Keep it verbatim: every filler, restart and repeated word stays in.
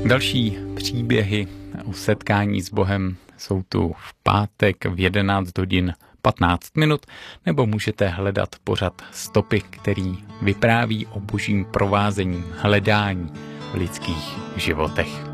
Další příběhy o setkání s Bohem jsou tu v pátek v jedenáct hodin patnáct minut, nebo můžete hledat pořad Stopy, který vypráví o božím provázení, hledání v lidských životech.